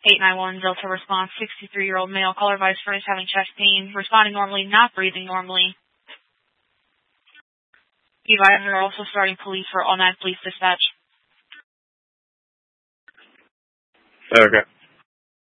891 Delta response, 63-year-old male, caller advised furnace having chest pain, responding normally, not breathing normally. The advisors are also starting police for all-night police dispatch. Okay.